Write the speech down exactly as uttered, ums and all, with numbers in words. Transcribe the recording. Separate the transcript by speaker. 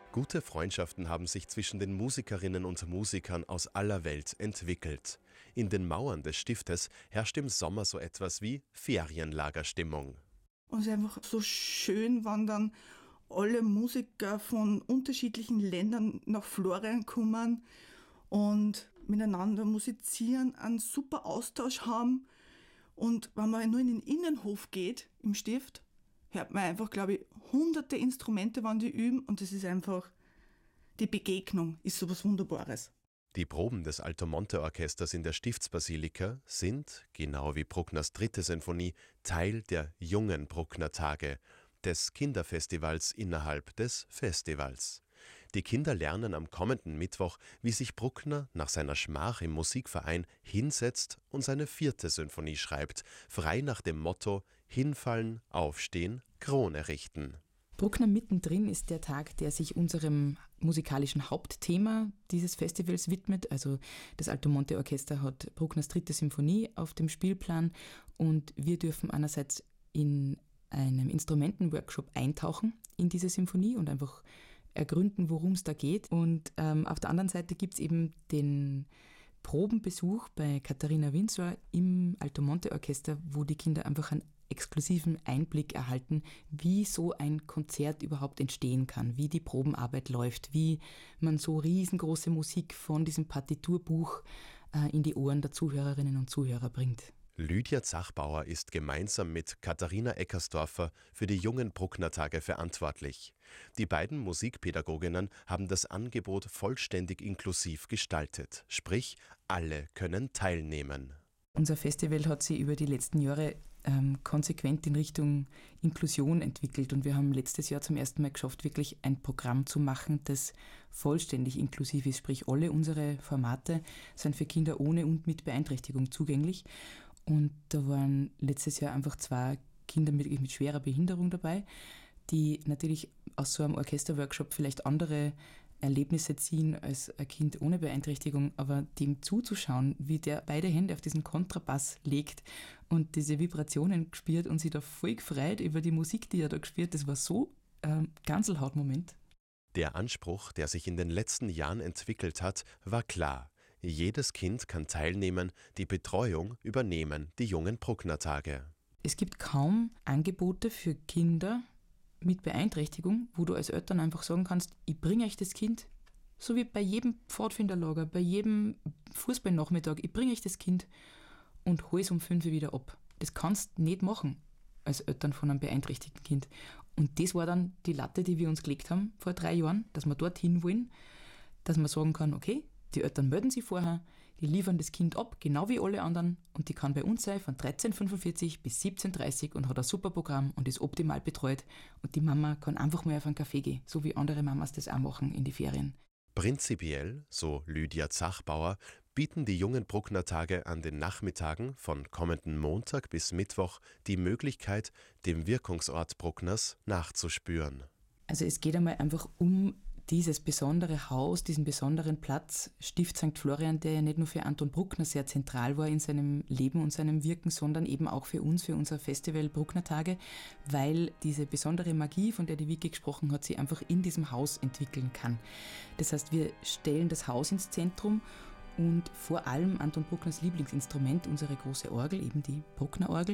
Speaker 1: Gute Freundschaften haben sich zwischen den Musikerinnen und Musikern aus aller Welt entwickelt. In den Mauern des Stiftes herrscht im Sommer so etwas wie Ferienlagerstimmung.
Speaker 2: Und es ist einfach so schön, wenn dann alle Musiker von unterschiedlichen Ländern nach Florian kommen und miteinander musizieren, einen super Austausch haben. Und wenn man nur in den Innenhof geht, im Stift, hört man einfach, glaube ich, hunderte Instrumente, wenn die üben. Und das ist einfach, die Begegnung ist so was Wunderbares.
Speaker 1: Die Proben des Altomonte-Orchesters in der Stiftsbasilika sind, genau wie Bruckners dritte Sinfonie, Teil der jungen Bruckner Tage, des Kinderfestivals innerhalb des Festivals. Die Kinder lernen am kommenden Mittwoch, wie sich Bruckner nach seiner Schmach im Musikverein hinsetzt und seine vierte Sinfonie schreibt, frei nach dem Motto Hinfallen, Aufstehen, Krone richten.
Speaker 3: Bruckner mittendrin ist der Tag, der sich unserem musikalischen Hauptthema dieses Festivals widmet. Also das Altomonte-Orchester hat Bruckners dritte Symphonie auf dem Spielplan und wir dürfen einerseits in einem Instrumentenworkshop eintauchen in diese Symphonie und einfach ergründen, worum es da geht. Und ähm, auf der anderen Seite gibt es eben den Probenbesuch bei Katharina Winsor im Altomonte-Orchester, wo die Kinder einfach einen exklusiven Einblick erhalten, wie so ein Konzert überhaupt entstehen kann, wie die Probenarbeit läuft, wie man so riesengroße Musik von diesem Partiturbuch äh, in die Ohren der Zuhörerinnen und Zuhörer bringt.
Speaker 1: Lydia Zachbauer ist gemeinsam mit Katharina Eckersdorfer für die jungen Bruckner Tage verantwortlich. Die beiden Musikpädagoginnen haben das Angebot vollständig inklusiv gestaltet, sprich, alle können teilnehmen.
Speaker 3: Unser Festival hat sich über die letzten Jahre ähm, konsequent in Richtung Inklusion entwickelt und wir haben letztes Jahr zum ersten Mal geschafft, wirklich ein Programm zu machen, das vollständig inklusiv ist, sprich alle unsere Formate sind für Kinder ohne und mit Beeinträchtigung zugänglich. Und da waren letztes Jahr einfach zwei Kinder mit, mit schwerer Behinderung dabei, die natürlich aus so einem Orchesterworkshop vielleicht andere Erlebnisse ziehen als ein Kind ohne Beeinträchtigung, aber dem zuzuschauen, wie der beide Hände auf diesen Kontrabass legt und diese Vibrationen gespürt und sich da voll gefreut über die Musik, die er da gespürt, das war so ein Ganselhautmoment.
Speaker 1: Der Anspruch, der sich in den letzten Jahren entwickelt hat, war klar. Jedes Kind kann teilnehmen, die Betreuung übernehmen die jungen Bruckner Tage.
Speaker 3: Es gibt kaum Angebote für Kinder mit Beeinträchtigung, wo du als Eltern einfach sagen kannst, ich bringe euch das Kind, so wie bei jedem Pfadfinderlager, bei jedem Fußballnachmittag, ich bringe euch das Kind und hole es um fünf Uhr wieder ab. Das kannst du nicht machen als Eltern von einem beeinträchtigten Kind. Und das war dann die Latte, die wir uns gelegt haben vor drei Jahren, dass wir dorthin wollen, dass man sagen kann, okay, die Eltern melden sich vorher, die liefern das Kind ab, genau wie alle anderen und die kann bei uns sein von dreizehn Uhr fünfundvierzig bis siebzehn Uhr dreißig und hat ein super Programm und ist optimal betreut und die Mama kann einfach mal auf einen Kaffee gehen, so wie andere Mamas das auch machen in die Ferien.
Speaker 1: Prinzipiell, so Lydia Zachbauer, bieten die jungen Bruckner Tage an den Nachmittagen von kommenden Montag bis Mittwoch die Möglichkeit, dem Wirkungsort Bruckners nachzuspüren.
Speaker 3: Also es geht einmal einfach um dieses besondere Haus, diesen besonderen Platz, Stift Sankt Florian, der ja nicht nur für Anton Bruckner sehr zentral war in seinem Leben und seinem Wirken, sondern eben auch für uns, für unser Festival Bruckner Tage, weil diese besondere Magie, von der die Vicky gesprochen hat, sie einfach in diesem Haus entwickeln kann. Das heißt, wir stellen das Haus ins Zentrum und vor allem Anton Bruckners Lieblingsinstrument, unsere große Orgel, eben die Bruckner Orgel,